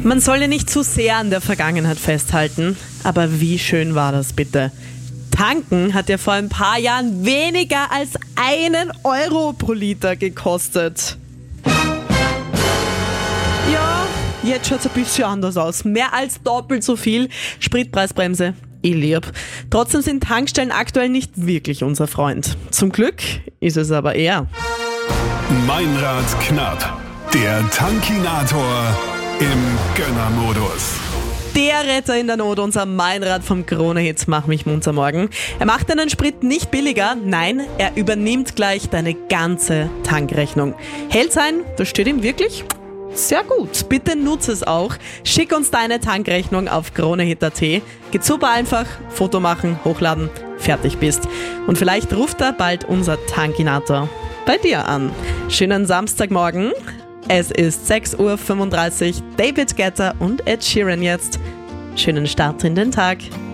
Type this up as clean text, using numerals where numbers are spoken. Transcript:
Man soll ja nicht zu sehr an der Vergangenheit festhalten, aber wie schön war das bitte? Tanken hat ja vor ein paar Jahren weniger als 1 Euro pro Liter gekostet. Ja, jetzt schaut es ein bisschen anders aus. Mehr als doppelt so viel. Spritpreisbremse. Lieb. Trotzdem sind Tankstellen aktuell nicht wirklich unser Freund. Zum Glück ist es aber eher. Meinrad knapp. Der Tankinator im Gönnermodus. Der Retter in der Not, unser Meinrad vom Krone-Hits Mach mich munter morgen. Er macht deinen Sprit nicht billiger, nein, er übernimmt gleich deine ganze Tankrechnung. Hält sein, das steht ihm wirklich sehr gut. Bitte nutze es auch. Schick uns deine Tankrechnung auf kronehit.at. Geht super einfach, Foto machen, hochladen, fertig bist. Und vielleicht ruft da bald unser Tankinator bei dir an. Schönen Samstagmorgen. Es ist 6:35 Uhr. David Guetta und Ed Sheeran jetzt. Schönen Start in den Tag.